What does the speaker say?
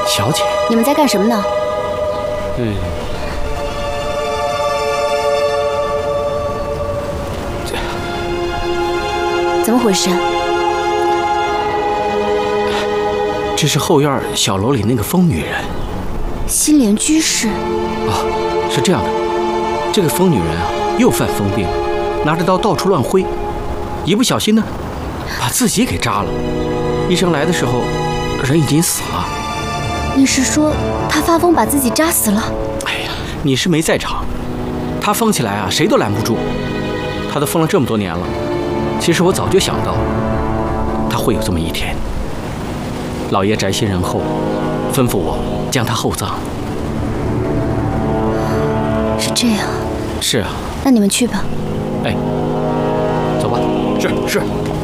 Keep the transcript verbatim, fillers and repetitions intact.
小姐， 你们在干什么呢？ 嗯，这怎么回事？ 这是后院小楼里那个疯女人。 心莲居士。 哦，是这样的，这个疯女人啊，又犯疯病，拿着刀到处乱挥，一不小心呢，把自己给扎了。医生来的时候，人已经死了。 你是说她发疯把自己扎死了？ 哎呀，你是没在场，她疯起来啊，谁都拦不住。她都疯了这么多年了，其实我早就想到，她会有这么一天。老爷宅心仁厚，吩咐我将她厚葬。 是这样。 是啊。 那你们去吧。 哎，走吧。 是是。